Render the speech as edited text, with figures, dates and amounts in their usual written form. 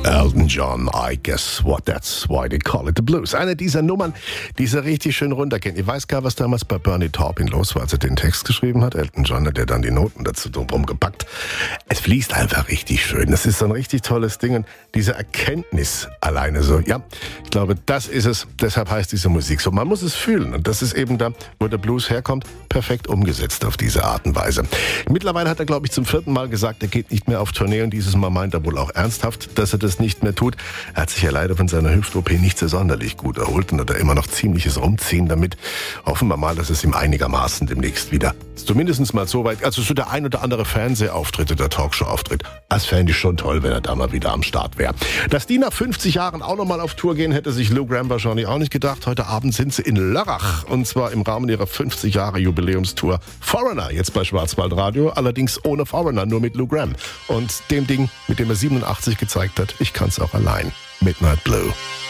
Elton John, I guess what that's why they call it the blues. Eine dieser Nummern, die sie richtig schön runterkennt. Ich weiß gar, was damals bei Bernie Taupin los war, als er den Text geschrieben hat. Elton John hat ja dann die Noten dazu drum gepackt. Es fließt einfach richtig schön. Das ist so ein richtig tolles Ding. Und diese Erkenntnis alleine so, ja, ich glaube, das ist es. Deshalb heißt diese Musik so. Man muss es fühlen. Und das ist eben da, wo der Blues herkommt, perfekt umgesetzt auf diese Art und Weise. Mittlerweile hat er, glaube ich, zum 4. Mal gesagt, er geht nicht mehr auf Tournee. Und dieses Mal meint er wohl auch ernsthaft, dass er das nicht mehr tut. Er hat sich ja leider von seiner Hüft-OP nicht so sonderlich gut erholt und hat da immer noch ziemliches Rumziehen damit. Hoffen wir mal, dass es ihm einigermaßen demnächst wieder, zumindest mal so weit, also so der ein oder andere Fernsehauftritt oder Talkshow-Auftritt, das fände ich schon toll, wenn er da mal wieder am Start wäre. Dass die nach 50 Jahren auch nochmal auf Tour gehen, hätte sich Lou Gramm wahrscheinlich auch nicht gedacht. Heute Abend sind sie in Lörrach und zwar im Rahmen ihrer 50 Jahre Jubiläumstour Foreigner, jetzt bei Schwarzwaldradio, allerdings ohne Foreigner, nur mit Lou Gramm. Und dem Ding, mit dem er 87 gezeigt hat, ich kann's auch allein. Midnight Blue.